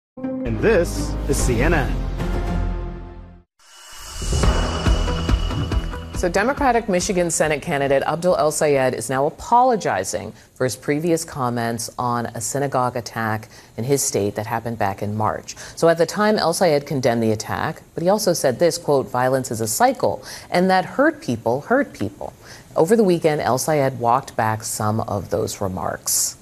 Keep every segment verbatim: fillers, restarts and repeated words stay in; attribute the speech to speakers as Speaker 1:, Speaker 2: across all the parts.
Speaker 1: And this is C N N.
Speaker 2: So Democratic Michigan Senate candidate Abdul El-Sayed is now apologizing for his previous comments on a synagogue attack in his state that happened back in March. So at the time, El-Sayed condemned the attack, but he also said this, quote, violence is a cycle, and that hurt people hurt people. Over the weekend, El-Sayed walked back some of those remarks.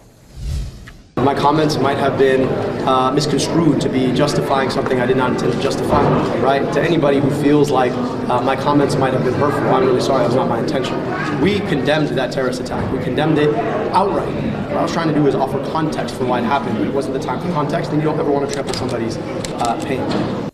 Speaker 3: My comments might have been uh, misconstrued to be justifying something I did not intend to justify, right? To anybody who feels like uh, my comments might have been hurtful, I'm really sorry, that was not my intention. We condemned that terrorist attack. We condemned it outright. What I was trying to do is offer context for why it happened, but it wasn't the time for context, and you don't ever want to trample somebody's uh, pain.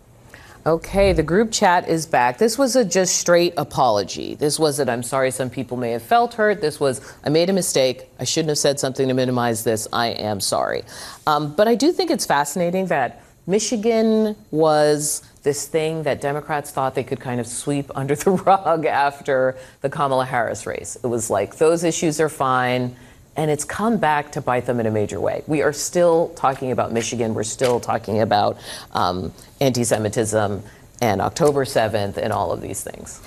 Speaker 2: Okay, the group chat is back. This was a just straight apology. This wasn't, I'm sorry, some people may have felt hurt. This was, I made a mistake. I shouldn't have said something to minimize this. I am sorry. Um, but I do think it's fascinating that Michigan was this thing that Democrats thought they could kind of sweep under the rug after the Kamala Harris race. It was like, those issues are fine. And it's come back to bite them in a major way. We are still talking about Michigan. We're still talking about um, anti-Semitism and October seventh and all of these things.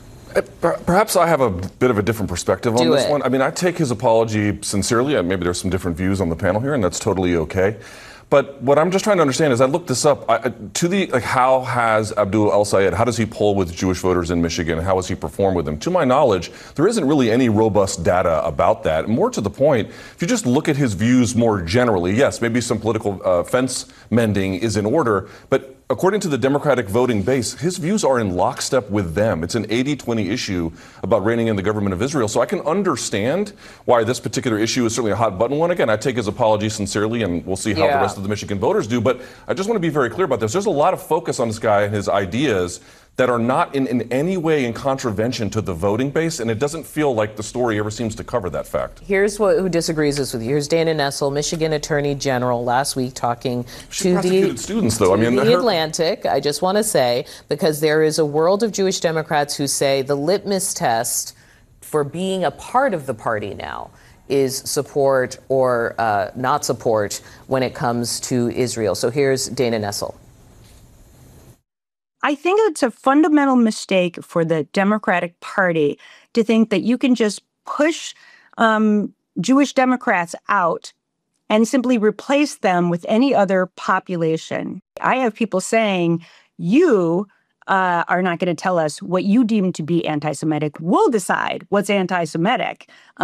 Speaker 4: Perhaps I have a bit of a different perspective on
Speaker 2: Do
Speaker 4: this
Speaker 2: it.
Speaker 4: one. I mean, I take his apology sincerely. and Maybe there's some different views on the panel here, and that's totally okay. But what I'm just trying to understand is, I looked this up. I, to the like, how has Abdul El-Sayed? How does he poll with Jewish voters in Michigan? How has he performed with them? To my knowledge, there isn't really any robust data about that. More to the point, if you just look at his views more generally, yes, maybe some political uh, fence mending is in order, but according to the Democratic voting base, his views are in lockstep with them. It's an eighty twenty issue about reining in the government of Israel. So I can understand why this particular issue is certainly a hot button one. Again, I take his apology sincerely, and we'll see how
Speaker 2: Yeah.
Speaker 4: the rest of the Michigan voters do. But I just want to be very clear about this. There's a lot of focus on this guy and his ideas that are not in, in any way in contravention to the voting base, and it doesn't feel like the story ever seems to cover that fact.
Speaker 2: Here's what, who disagrees with you. Here's Dana Nessel, Michigan Attorney General, last week talking
Speaker 4: She
Speaker 2: to
Speaker 4: prosecuted
Speaker 2: the,
Speaker 4: students, though.
Speaker 2: to
Speaker 4: I mean,
Speaker 2: the
Speaker 4: her-
Speaker 2: Atlantic. I just want to say, because there is a world of Jewish Democrats who say the litmus test for being a part of the party now is support or uh, not support when it comes to Israel. So here's Dana Nessel.
Speaker 5: I think it's a fundamental mistake for the Democratic Party to think that you can just push um, Jewish Democrats out and simply replace them with any other population. I have people saying, you uh, are not going to tell us what you deem to be anti-Semitic. We'll decide what's anti-Semitic.